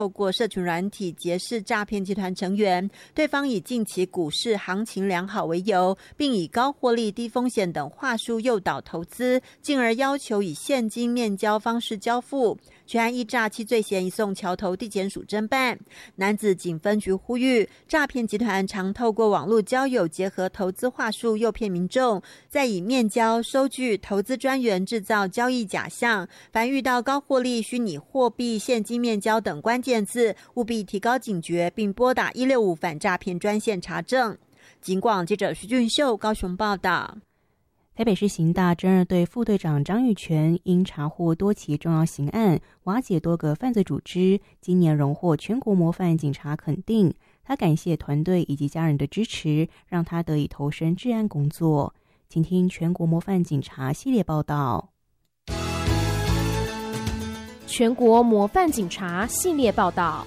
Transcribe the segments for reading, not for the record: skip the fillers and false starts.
透过社群软体结识诈骗集团成员，对方以近期股市行情良好为由，并以高获利低风险等话术诱导投资，进而要求以现金面交方式交付。全案依诈欺罪嫌移送桥头地检署侦办。楠梓警分局呼吁，诈骗集团常透过网络交友结合投资话术诱骗民众，再以面交、收据、投资专员制造交易假象。凡遇到高获利、虚拟货币、现金面交等关键字，务必提高警觉，并拨打165反诈骗专线查证。警广记者徐俊秀高雄报道。 台北市刑大侦二队副队长张玉泉因查获多起重要刑案，瓦解多个犯罪组织，今年荣获全国模范警察肯定。他感谢团队以及家人的支持，让他得以投身治安工作。请听全国模范警察系列报道。 全国模范警察系列报道。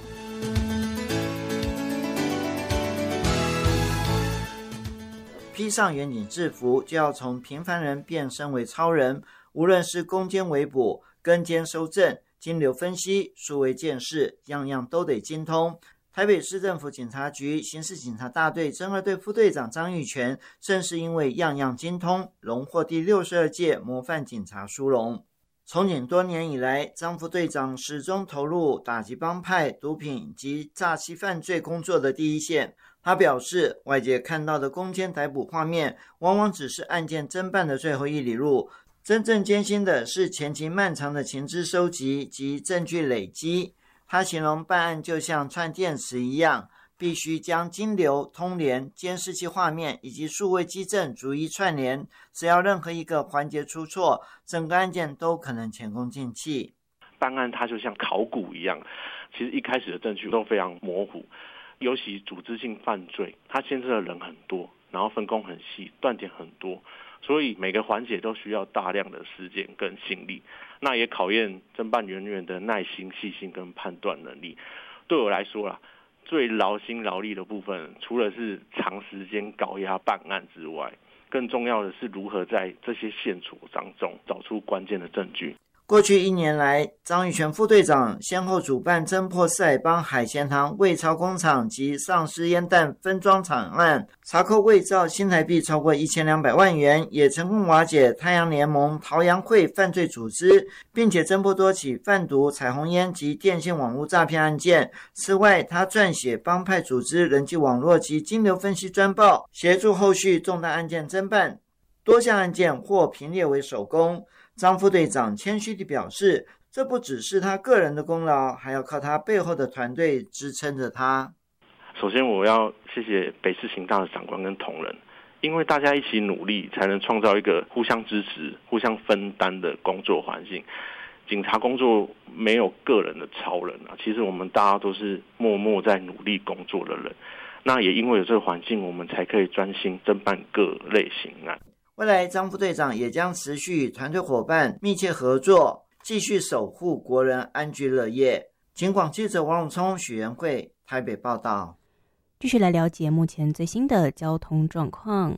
披上远景制服，就要从平凡人变身为超人。无论是攻坚围捕、跟监收证、金流分析、数位鉴识，样样都得精通。台北市政府警察局刑事警察大队侦二队副队长张玉泉，正是因为样样精通，荣获第62届模范警察殊荣。从警多年以来，张副队长始终投入打击帮派、毒品及诈欺犯罪工作的第一线。他表示，外界看到的攻坚逮捕画面，往往只是案件侦办的最后一里路，真正艰辛的是前期漫长的情资收集及证据累积。他形容办案就像串电池一样，必须将金流、通联、监视器画面以及数位基证逐一串联，只要任何一个环节出错，整个案件都可能前功尽弃。 办案它就像考古一样，其实一开始的证据都非常模糊，尤其组织性犯罪，它牵涉的人很多，然后分工很细，断点很多，所以每个环节都需要大量的时间跟心力，那也考验侦办人员的耐心、细心跟判断能力。对我来说啦，最劳心劳力的部分，除了是长时间高压办案之外，更重要的是如何在这些线索当中找出关键的证据。 过去1年来，张玉泉副队长先后主办侦破四海帮海鲜堂伪钞工厂及丧尸烟弹分装厂案，查扣伪造新台币超过1200万元，也成功瓦解太阳联盟、桃阳会犯罪组织，并且侦破多起贩毒、彩虹烟及电信网络诈骗案件。此外，他撰写帮派组织人际网络及金流分析专报，协助后续重大案件侦办，多项案件获评列为首功。张副队长谦虚地表示，这不只是他个人的功劳，还要靠他背后的团队支撑着他。 首先我要谢谢北市刑大的长官跟同仁，因为大家一起努力，才能创造一个互相支持、互相分担的工作环境。警察工作没有个人的超人啊，其实我们大家都是默默在努力工作的人。那也因为有这个环境，我们才可以专心侦办各类刑案。 未来张副队长也将持续与团队伙伴密切合作，继续守护国人安居乐业。警广记者王永聪、许元惠台北报道。 继续来了解目前最新的交通状况。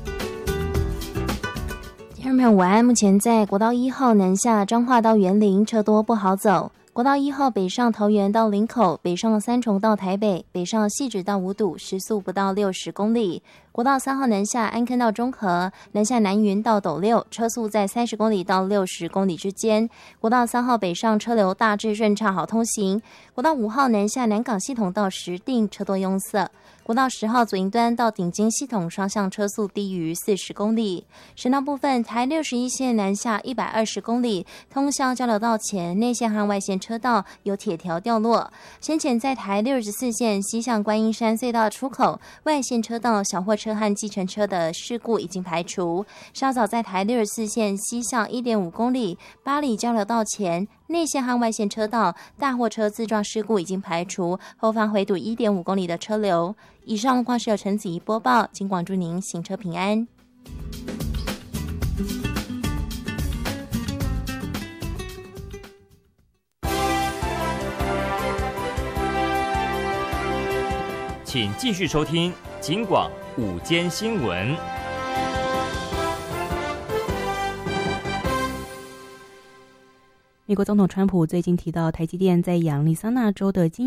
听众朋友午安，目前在国道1号南下彰化到园林车多不好走，国道1号北上桃园到林口，北上三重到台北，北上汐止到五堵，时速不到60公里。国道3号南下安坑到中和，南下南云到斗六，车速在30公里到60公里之间。国道3号北上车流大致顺畅好通行。国道5号南下南港系统到石碇，车多拥塞。国道10号左营端到顶金系统双向车速低于40公里。省道部分，台61线南下120公里，通向交流道前内线和外线车道有铁条掉落。先前在台64线西向观音山隧道出口外线车道小货车和计程车的事故已经排除。稍早在台64线西向1.5公里八里交流道前内线和外线车道大货车自撞事故已经排除，后方回堵1.5公里的车流。以上路况是由陈子怡播报，警广祝您行车平安。 请继续收听警广午间新闻。 美国总统川普最近提到台积电在亚利桑那州的经